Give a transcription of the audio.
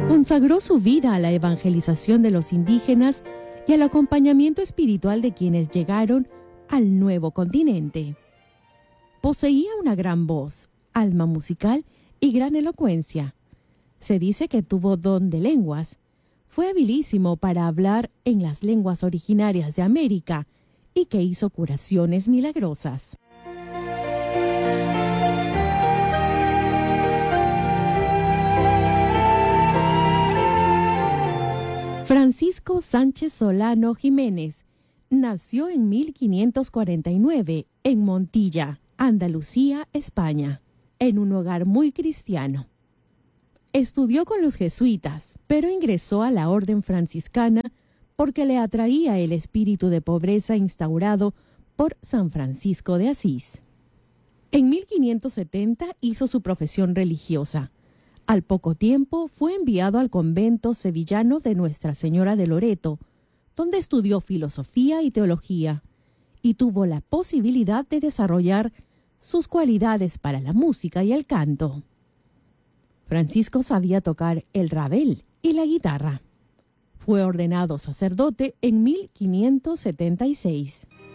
Consagró su vida a la evangelización de los indígenas y al acompañamiento espiritual de quienes llegaron al nuevo continente. Poseía una gran voz, alma musical y gran elocuencia. Se dice que tuvo don de lenguas. Fue habilísimo para hablar en las lenguas originarias de América y que hizo curaciones milagrosas. Francisco Sánchez Solano Jiménez nació en 1549 en Montilla, Andalucía, España, en un hogar muy cristiano. Estudió con los jesuitas, pero ingresó a la orden franciscana porque le atraía el espíritu de pobreza instaurado por San Francisco de Asís. En 1570 hizo su profesión religiosa. Al poco tiempo fue enviado al convento sevillano de Nuestra Señora de Loreto, donde estudió filosofía y teología, y tuvo la posibilidad de desarrollar sus cualidades para la música y el canto. Francisco sabía tocar el rabel y la guitarra. Fue ordenado sacerdote en 1576.